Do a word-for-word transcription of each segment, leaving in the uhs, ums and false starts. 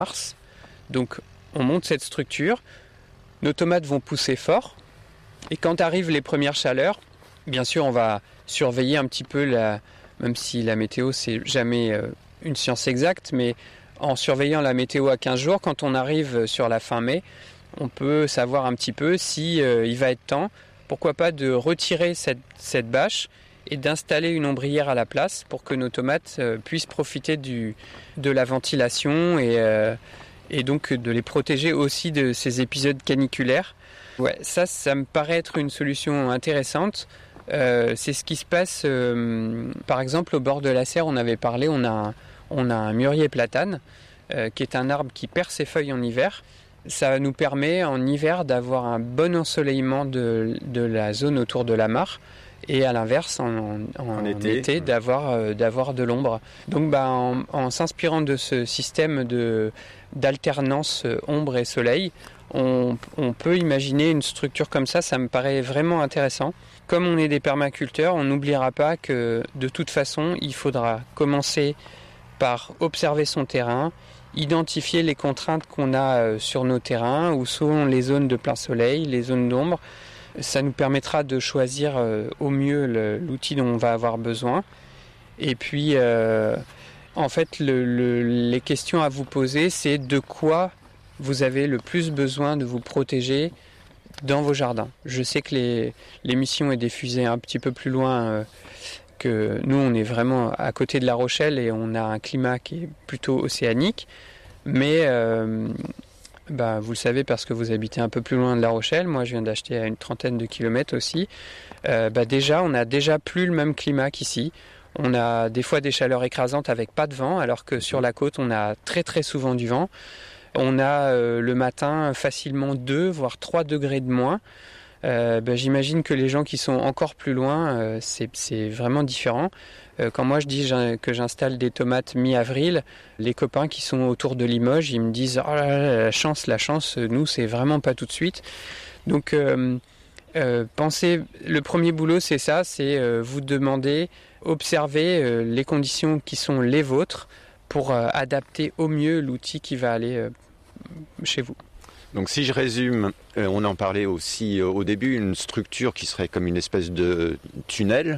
mars. Donc on monte cette structure, nos tomates vont pousser fort, et quand arrivent les premières chaleurs, bien sûr on va surveiller un petit peu, la, même si la météo c'est jamais euh, une science exacte, mais en surveillant la météo à quinze jours, quand on arrive sur la fin mai, on peut savoir un petit peu si euh, il va être temps, pourquoi pas de retirer cette, cette bâche et d'installer une ombrière à la place pour que nos tomates euh, puissent profiter du, de la ventilation et, euh, et donc de les protéger aussi de ces épisodes caniculaires. Ouais, ça, ça me paraît être une solution intéressante. Euh, c'est ce qui se passe, euh, par exemple, au bord de la serre, on avait parlé, on a un, on a un mûrier platane, euh, qui est un arbre qui perd ses feuilles en hiver. Ça nous permet en hiver d'avoir un bon ensoleillement de, de la zone autour de la mare et à l'inverse en, en, en, en été, été d'avoir, euh, d'avoir de l'ombre. Donc bah, en, en s'inspirant de ce système de, d'alternance euh, ombre et soleil, on, on peut imaginer une structure comme ça, ça me paraît vraiment intéressant. Comme on est des permaculteurs, on n'oubliera pas que de toute façon, il faudra commencer par observer son terrain, identifier les contraintes qu'on a sur nos terrains ou selon les zones de plein soleil, les zones d'ombre. Ça nous permettra de choisir au mieux le, l'outil dont on va avoir besoin. Et puis, euh, en fait, le, le, les questions à vous poser, c'est de quoi vous avez le plus besoin de vous protéger dans vos jardins. Je sais que les, l'émission est diffusée un petit peu plus loin euh, que nous, on est vraiment à côté de La Rochelle et on a un climat qui est plutôt océanique. Mais euh, bah, vous le savez parce que vous habitez un peu plus loin de La Rochelle. Moi, je viens d'acheter à une trentaine de kilomètres aussi. Euh, bah, déjà, on n'a déjà plus le même climat qu'ici. On a des fois des chaleurs écrasantes avec pas de vent, alors que sur la côte, on a très très souvent du vent. On a euh, le matin facilement deux, voire trois degrés de moins. Euh, ben, j'imagine que les gens qui sont encore plus loin, euh, c'est, c'est vraiment différent. Euh, quand moi je dis que j'installe des tomates mi-avril, les copains qui sont autour de Limoges, ils me disent « Oh là là, la chance, la chance, nous c'est vraiment pas tout de suite ». Donc euh, euh, pensez, le premier boulot c'est ça, c'est euh, vous demander, observer euh, les conditions qui sont les vôtres pour euh, adapter au mieux l'outil qui va aller euh, chez vous. Donc si je résume, euh, on en parlait aussi euh, au début, une structure qui serait comme une espèce de tunnel.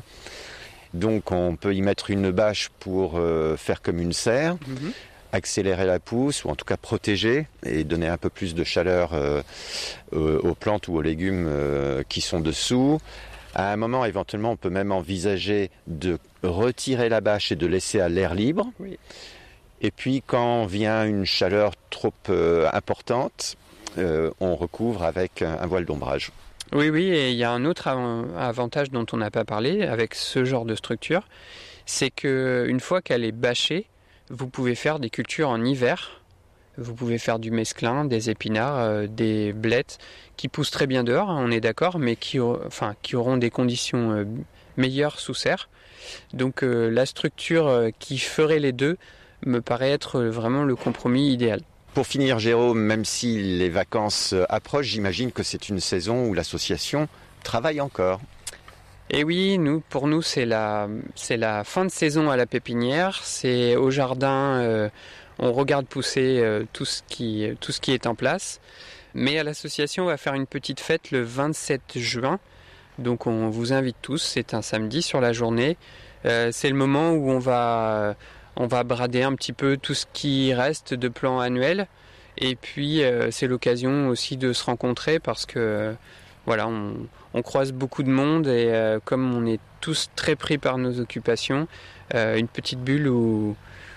Donc on peut y mettre une bâche pour euh, faire comme une serre, mm-hmm. accélérer la pousse, ou en tout cas protéger et donner un peu plus de chaleur euh, euh, aux plantes ou aux légumes euh, qui sont dessous. À un moment, éventuellement, on peut même envisager de retirer la bâche et de laisser à l'air libre. Oui. Et puis quand vient une chaleur trop euh, importante, Euh, on recouvre avec un, un voile d'ombrage. Oui, oui, et il y a un autre av- avantage dont on n'a pas parlé avec ce genre de structure, c'est qu'une fois qu'elle est bâchée, vous pouvez faire des cultures en hiver. Vous pouvez faire du mesclin, des épinards, euh, des blettes qui poussent très bien dehors, hein, on est d'accord, mais qui, enfin, qui auront des conditions euh, meilleures sous serre. Donc euh, la structure euh, qui ferait les deux me paraît être vraiment le compromis idéal. Pour finir, Jérôme, même si les vacances approchent, j'imagine que c'est une saison où l'association travaille encore. Et oui, nous, pour nous, c'est la, c'est la fin de saison à la pépinière. C'est au jardin, euh, on regarde pousser euh, tout ce qui, tout ce qui est en place. Mais à l'association, on va faire une petite fête le vingt-sept juin. Donc on vous invite tous, c'est un samedi sur la journée. Euh, c'est le moment où on va... On va brader un petit peu tout ce qui reste de plan annuel et puis euh, c'est l'occasion aussi de se rencontrer parce que euh, voilà, on, on croise beaucoup de monde et euh, comme on est tous très pris par nos occupations, euh, une petite bulle où,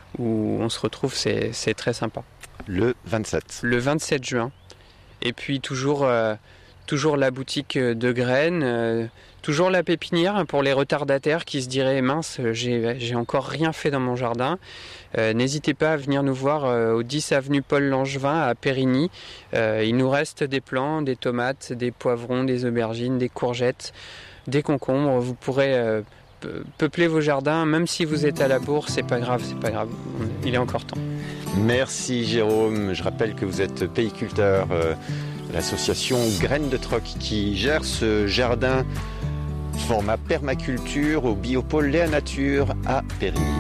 où on se retrouve, c'est, c'est très sympa. Le vingt-sept. Le vingt-sept juin. Et puis toujours, euh, toujours la boutique de graines, euh, toujours la pépinière pour les retardataires qui se diraient « mince, j'ai, j'ai encore rien fait dans mon jardin euh, ». N'hésitez pas à venir nous voir euh, au dix avenue Paul Langevin à Périgny. Euh, il nous reste des plants, des tomates, des poivrons, des aubergines, des courgettes, des concombres. Vous pourrez euh, peupler vos jardins, même si vous êtes à la bourre, c'est pas grave, c'est pas grave. Il est encore temps. Merci Jérôme. Je rappelle que vous êtes péiculteur, euh, l'association Graines de Troc qui gère ce jardin format permaculture au biopôle Léa Nature à Périgny.